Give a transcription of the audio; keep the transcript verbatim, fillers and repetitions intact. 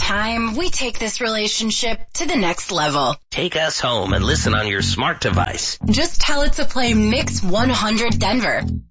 time, we take this relationship to the next level. Take us home and listen on your smart device. Just tell it to play Mix one hundred Denver.